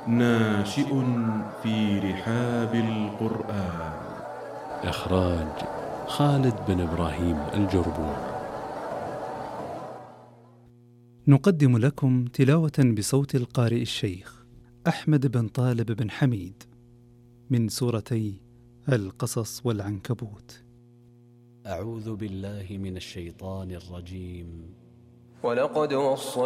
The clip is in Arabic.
ناشئ في رحاب القرآن. إخراج خالد بن إبراهيم الجربون. نقدم لكم تلاوة بصوت القارئ الشيخ أحمد بن طالب بن حميد من سورتي القصص والعنكبوت. أعوذ بالله من الشيطان الرجيم. ولقد وصلنا